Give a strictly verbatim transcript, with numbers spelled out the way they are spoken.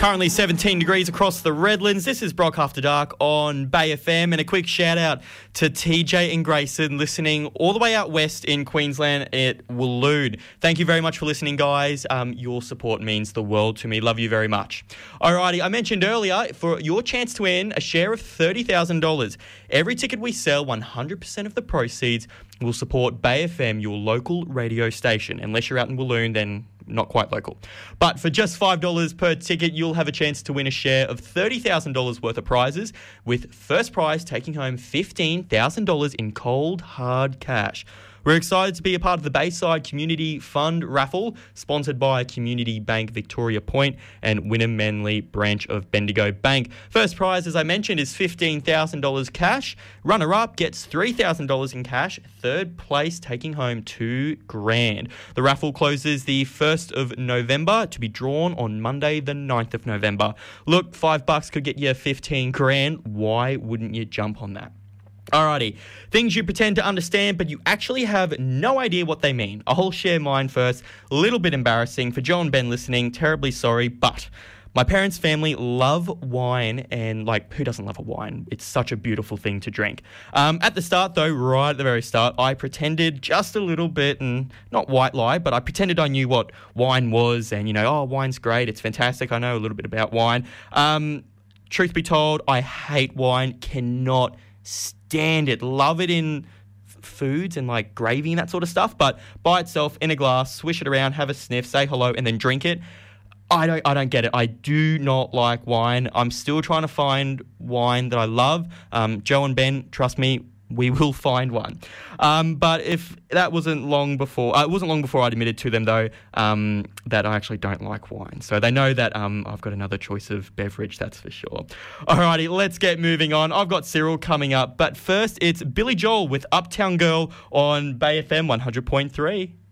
Currently seventeen degrees across the Redlands. This is Brock After Dark on Bay F M. And a quick shout out to T J and Grayson listening all the way out west in Queensland at Waloon. Thank you very much for listening, guys. Um, your support means the world to me. Love you very much. Alrighty, I mentioned earlier, for your chance to win a share of thirty thousand dollars. Every ticket we sell, one hundred percent of the proceeds will support Bay F M, your local radio station. Unless you're out in Waloon, then not quite local. But for just five dollars per ticket, you'll have a chance to win a share of thirty thousand dollars worth of prizes, with first prize taking home fifteen thousand dollars in cold, hard cash. We're excited to be a part of the Bayside Community Fund raffle, sponsored by Community Bank Victoria Point and Wynnum Manly branch of Bendigo Bank. First prize, as I mentioned, is fifteen thousand dollars cash. Runner-up gets three thousand dollars in cash. Third place taking home two grand. The raffle closes the first of November to be drawn on Monday, the ninth of November. Look, five bucks could get you fifteen grand. Why wouldn't you jump on that? Alrighty, things you pretend to understand, but you actually have no idea what they mean. I'll share mine first. A little bit embarrassing for Joe and Ben listening. Terribly sorry, but my parents' family love wine, and like, who doesn't love a wine? It's such a beautiful thing to drink. Um, at the start, though, right at the very start, I pretended just a little bit, and not white lie, but I pretended I knew what wine was, and you know, oh, wine's great, it's fantastic. I know a little bit about wine. Um, truth be told, I hate wine. Cannot stand it. Love it in f- foods and like gravy and that sort of stuff, but by itself in a glass, swish it around, have a sniff, say hello, and then drink it. I don't I don't get it. I do not like wine. I'm still trying to find wine that I love. Um, Joe and Ben, trust me, we will find one. Um, but if that wasn't long before, uh, it wasn't long before I admitted to them, though, um, that I actually don't like wine. So they know that um, I've got another choice of beverage, that's for sure. Alrighty, let's get moving on. I've got Cyril coming up. But first, it's Billy Joel with Uptown Girl on Bay F M one hundred point three.